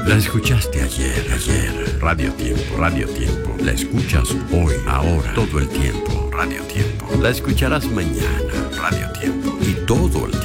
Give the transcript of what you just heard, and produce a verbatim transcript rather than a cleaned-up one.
La escuchaste ayer, ayer. Radio Tiempo, Radio Tiempo. La escuchas hoy, ahora, todo el tiempo. Radio Tiempo. La escucharás mañana. Radio Tiempo. Y todo el